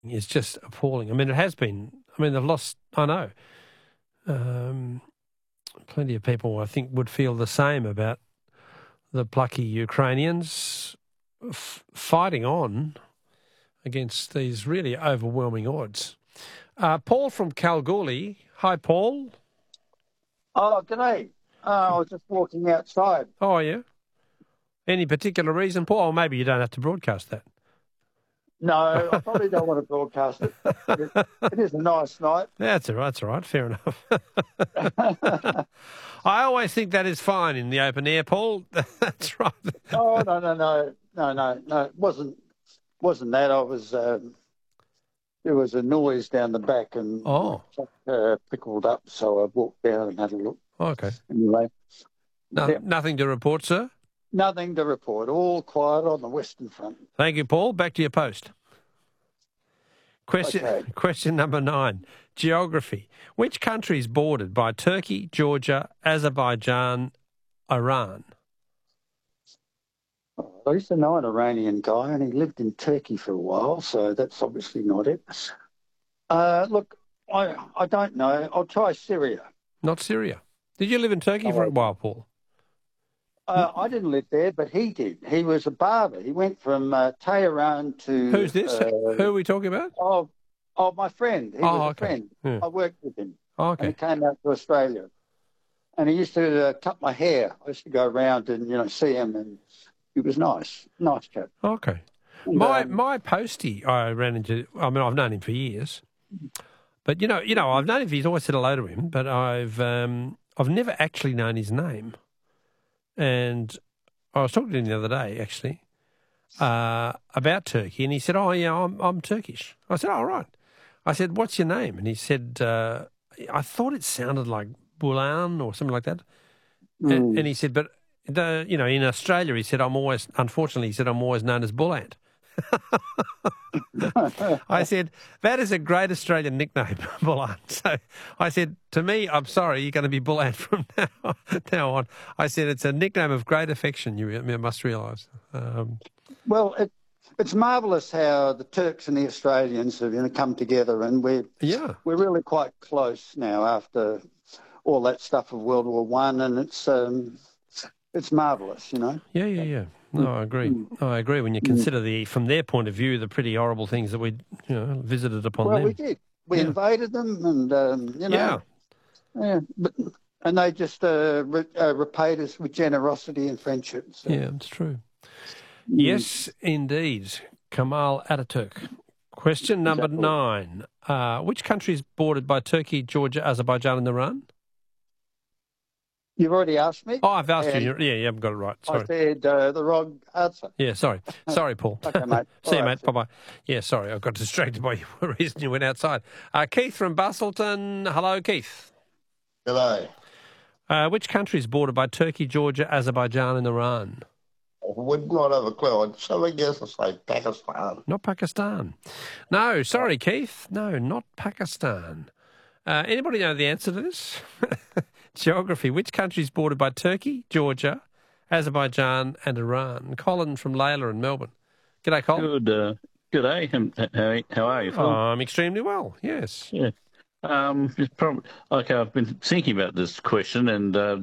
is just appalling. I mean, it has been. I mean, they've lost, I know. Plenty of people, I think, would feel the same about the plucky Ukrainians fighting on against these really overwhelming odds. Paul from Kalgoorlie. Hi, Paul. Oh, g'day. I was just walking outside. Oh, yeah? Any particular reason, Paul? Or maybe you don't have to broadcast that. No, I probably don't want to broadcast it. It is a nice night. That's all right. That's all right. Fair enough. I always think that is fine in the open air, Paul. That's right. Oh, no. It wasn't that. I was. There was a noise down the back, and pickled up, so I walked down and had a look. Okay. Anyway, nothing to report, sir. Nothing to report. All quiet on the Western Front. Thank you, Paul. Back to your post. Question number 9. Geography. Which country is bordered by Turkey, Georgia, Azerbaijan, Iran? I used to know an Iranian guy, and he lived in Turkey for a while, so that's obviously not it. Look, I don't know. I'll try Syria. Not Syria. Did you live in Turkey for a while, Paul? I didn't live there, but he did. He was a barber. He went from Tehran to... Who's this? Who are we talking about? Oh, my friend. He was a friend. Yeah. I worked with him. Oh, okay. And he came out to Australia. And he used to cut my hair. I used to go around and, see him, and he was nice. Nice chap. Okay. And, my postie I ran into... I mean, I've known him for years. But, I've known him. He's always said hello to him, but I've never actually known his name. And I was talking to him the other day, actually, about Turkey, and he said, "Oh, yeah, I'm Turkish." I said, "Oh, right." I said, "What's your name?" And he said, "I thought it sounded like Bulan or something like that." And he said, "But in Australia," he said, unfortunately, I'm always known as Bullant." I said, that is a great Australian nickname, Bullant. So I said, to me, I'm sorry, you're going to be Bullant from now on. I said, it's a nickname of great affection, you must realise. Well, it's marvellous how the Turks and the Australians have come together, and we're really quite close now after all that stuff of World War One, and it's marvellous, Yeah. No, I agree. I agree. When you consider from their point of view, the pretty horrible things that we, visited upon them. Well, we did. We invaded them, and Yeah, and they just repaid us with generosity and friendship. So. Yeah, it's true. Yes, indeed. Kemal Ataturk. Question number 9. Which country is bordered by Turkey, Georgia, Azerbaijan, and Iran? You've already asked me? Oh, I've asked you. Yeah, you haven't got it right. Sorry. I said the wrong answer. Yeah, sorry. Sorry, Paul. Okay, mate. See you, mate. Bye-bye. Yeah, sorry. I got distracted by the reason you went outside. Keith from Bustleton. Hello, Keith. Hello. Which country is bordered by Turkey, Georgia, Azerbaijan, and Iran? I would not have a clue. So I guess I'll say Pakistan. Not Pakistan. No, sorry, Keith. No, not Pakistan. Anybody know the answer to this? Geography. Which country is bordered by Turkey, Georgia, Azerbaijan, and Iran? Colin from Layla in Melbourne. G'day, Colin. Good day. How are you, Phil? I'm extremely well, yes. Yeah. I've been thinking about this question, and